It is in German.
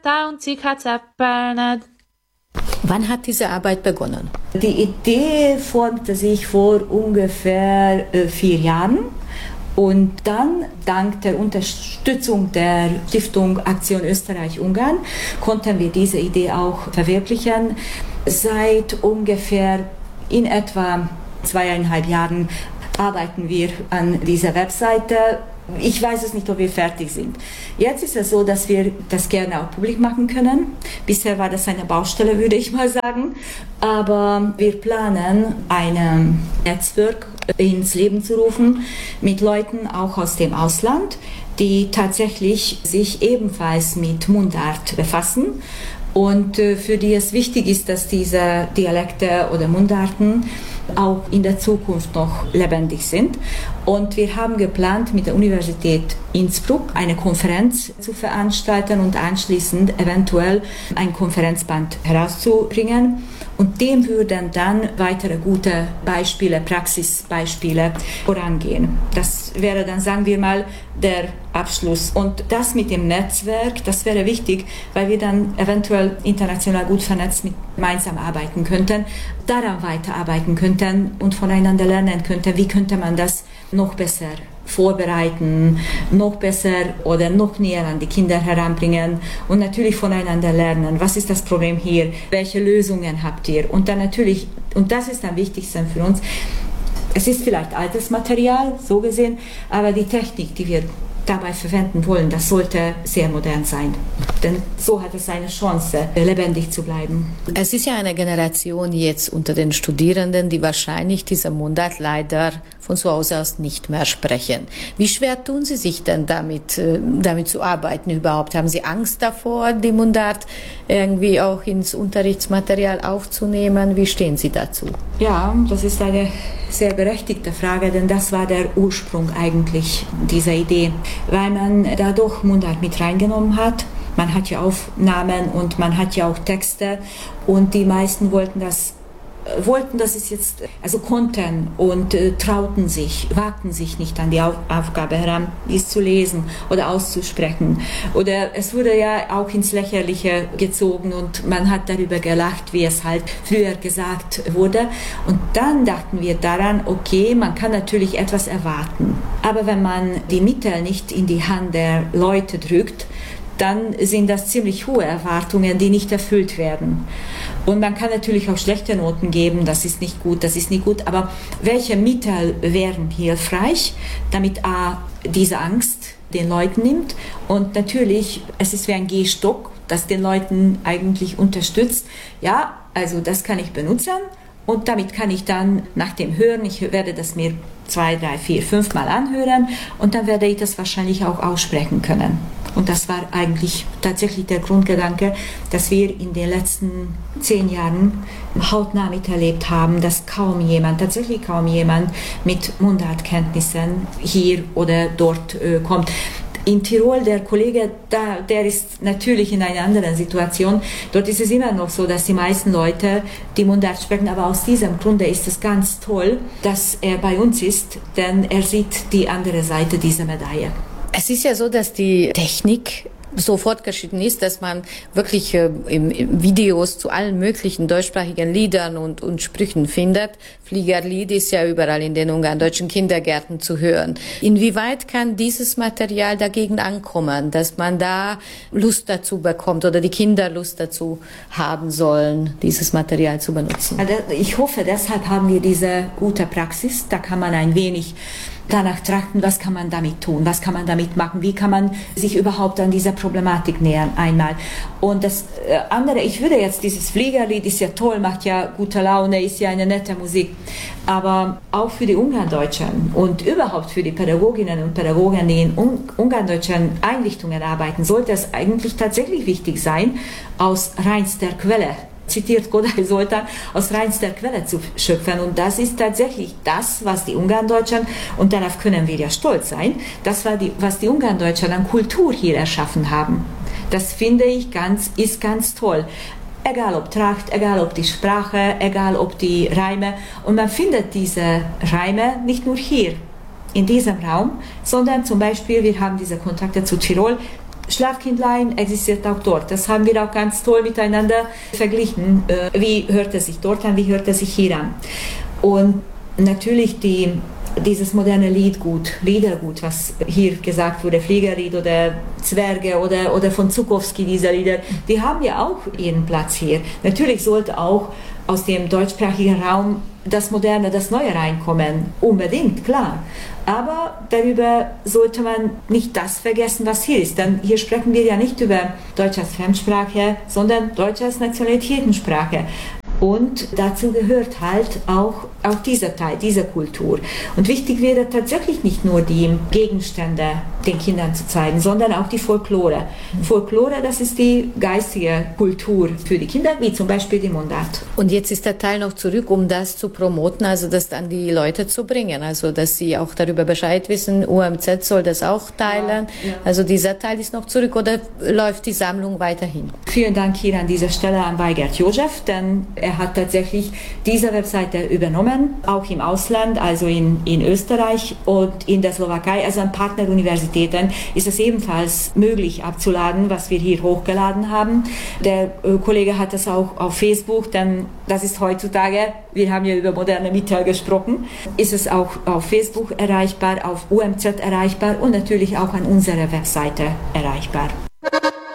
Wann hat diese Arbeit begonnen? Die Idee formte sich vor ungefähr 4 Jahren. Und dann, dank der Unterstützung der Stiftung Aktion Österreich-Ungarn, konnten wir diese Idee auch verwirklichen. Seit ungefähr in etwa 2,5 Jahren arbeiten wir an dieser Webseite. Ich weiß es nicht, ob wir fertig sind. Jetzt ist es so, dass wir das gerne auch publik machen können. Bisher war das eine Baustelle, würde ich mal sagen. Aber wir planen, ein Netzwerk ins Leben zu rufen mit Leuten auch aus dem Ausland, die tatsächlich sich ebenfalls mit Mundart befassen und für die es wichtig ist, dass diese Dialekte oder Mundarten auch in der Zukunft noch lebendig sind. Und wir haben geplant, mit der Universität Innsbruck eine Konferenz zu veranstalten und anschließend eventuell ein Konferenzband herauszubringen. Und dem würden dann weitere gute Beispiele, Praxisbeispiele vorangehen. Das wäre dann, sagen wir mal, der Abschluss. Und das mit dem Netzwerk, das wäre wichtig, weil wir dann eventuell international gut vernetzt gemeinsam arbeiten könnten, daran weiterarbeiten könnten und voneinander lernen könnten, wie könnte man das noch besser vorbereiten, noch besser oder noch näher an die Kinder heranbringen und natürlich voneinander lernen. Was ist das Problem hier? Welche Lösungen habt ihr? Und dann natürlich, und das ist am wichtigsten für uns, es ist vielleicht altes Material, so gesehen, aber die Technik, die wir dabei verwenden wollen, das sollte sehr modern sein. Denn so hat es eine Chance, lebendig zu bleiben. Es ist ja eine Generation jetzt unter den Studierenden, die wahrscheinlich diese Mundart leider von zu Hause aus nicht mehr sprechen. Wie schwer tun Sie sich denn damit zu arbeiten überhaupt? Haben Sie Angst davor, die Mundart irgendwie auch ins Unterrichtsmaterial aufzunehmen? Wie stehen Sie dazu? Ja, das ist eine sehr berechtigte Frage, denn das war der Ursprung eigentlich dieser Idee, weil man dadurch Mundart mit reingenommen hat. Man hat ja Aufnahmen und man hat ja auch Texte und die meisten wollten das es jetzt, also konnten und wagten sich nicht an die Aufgabe heran, dies zu lesen oder auszusprechen. Oder es wurde ja auch ins Lächerliche gezogen und man hat darüber gelacht, wie es halt früher gesagt wurde. Und dann dachten wir daran, okay, man kann natürlich etwas erwarten. Aber wenn man die Mittel nicht in die Hand der Leute drückt, dann sind das ziemlich hohe Erwartungen, die nicht erfüllt werden. Und man kann natürlich auch schlechte Noten geben, das ist nicht gut, aber welche Mittel wären hilfreich, damit diese Angst den Leuten nimmt und natürlich, es ist wie ein Gehstock, das den Leuten eigentlich unterstützt. Ja, also das kann ich benutzen und damit kann ich dann nach dem Hören, ich werde das mir 2, 3, 4, 5 Mal anhören und dann werde ich das wahrscheinlich auch aussprechen können. Und das war eigentlich tatsächlich der Grundgedanke, dass wir in den letzten 10 Jahren hautnah miterlebt haben, dass tatsächlich kaum jemand mit Mundartkenntnissen hier oder dort kommt. In Tirol, der Kollege, der ist natürlich in einer anderen Situation. Dort ist es immer noch so, dass die meisten Leute die Mundart sprechen, aber aus diesem Grunde ist es ganz toll, dass er bei uns ist, denn er sieht die andere Seite dieser Medaille. Es ist ja so, dass die Technik so fortgeschritten ist, dass man wirklich Videos zu allen möglichen deutschsprachigen Liedern und Sprüchen findet. Fliegerlied ist ja überall in den ungarn-deutschen Kindergärten zu hören. Inwieweit kann dieses Material dagegen ankommen, dass man da Lust dazu bekommt oder die Kinder Lust dazu haben sollen, dieses Material zu benutzen? Ich hoffe, deshalb haben wir diese gute Praxis. Da kann man ein wenig danach trachten, was kann man damit tun, was kann man damit machen, wie kann man sich überhaupt an dieser Problematik nähern einmal. Und das andere, ich würde jetzt, dieses Fliegerlied ist ja toll, macht ja gute Laune, ist ja eine nette Musik, aber auch für die Ungarndeutschen und überhaupt für die Pädagoginnen und Pädagogen, die in ungarndeutschen Einrichtungen arbeiten, sollte es eigentlich tatsächlich wichtig sein, aus reinster Quelle, zitiert Kodály Zoltán, aus reinster Quelle zu schöpfen. Und das ist tatsächlich das, was die Ungarndeutschen, und darauf können wir ja stolz sein, das war was die Ungarndeutschen an Kultur hier erschaffen haben. Das finde ich ist ganz toll. Egal ob Tracht, egal ob die Sprache, egal ob die Reime. Und man findet diese Reime nicht nur hier, in diesem Raum, sondern zum Beispiel, wir haben diese Kontakte zu Tirol, Schlafkindlein existiert auch dort. Das haben wir auch ganz toll miteinander verglichen. Wie hört es sich dort an, wie hört es sich hier an? Und natürlich dieses moderne Liedergut, was hier gesagt wurde, Fliegerlied oder Zwerge oder von Zukowski, diese Lieder, die haben ja auch ihren Platz hier. Natürlich sollte auch aus dem deutschsprachigen Raum das Moderne, das Neue reinkommen. Unbedingt, klar. Aber darüber sollte man nicht das vergessen, was hier ist. Denn hier sprechen wir ja nicht über Deutsch als Fremdsprache, sondern Deutsch als Nationalitätensprache. Und dazu gehört halt auch dieser Teil, diese Kultur. Und wichtig wäre tatsächlich nicht nur die Gegenstände den Kindern zu zeigen, sondern auch die Folklore. Folklore, das ist die geistige Kultur für die Kinder, wie zum Beispiel die Mundart. Und jetzt ist der Teil noch zurück, um das zu promoten, also das an die Leute zu bringen, also dass sie auch darüber Bescheid wissen. UMZ soll das auch teilen. Ja. Also dieser Teil ist noch zurück oder läuft die Sammlung weiterhin? Vielen Dank hier an dieser Stelle an Weigert Josef, denn er hat tatsächlich diese Webseite übernommen, auch im Ausland, also in Österreich und in der Slowakei, also an Partneruniversitäten ist es ebenfalls möglich abzuladen, was wir hier hochgeladen haben. Der Kollege hat das auch auf Facebook, denn das ist heutzutage, wir haben ja über moderne Mittel gesprochen, ist es auch auf Facebook erreichbar, auf UMZ erreichbar und natürlich auch an unserer Webseite erreichbar.